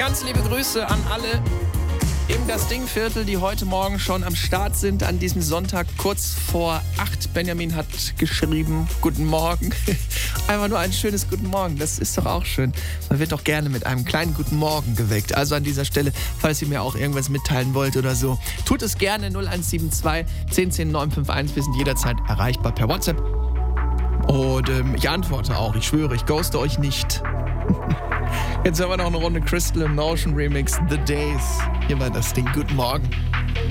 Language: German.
Ganz liebe Grüße an alle im Das Ding-Viertel, die heute Morgen schon am Start sind an diesem Sonntag kurz vor 8. Benjamin hat geschrieben, guten Morgen. Einfach nur ein schönes Guten Morgen, das ist doch auch schön. Man wird doch gerne mit einem kleinen Guten Morgen geweckt. Also an dieser Stelle, falls ihr mir auch irgendwas mitteilen wollt oder so, tut es gerne 0172 1010 951. Wir sind jederzeit erreichbar per WhatsApp. Und ich antworte auch, ich schwöre, ich ghoste euch nicht. Jetzt haben wir noch eine Runde Crystal and Notion Remix, The Days. Hier war das Ding. Guten Morgen.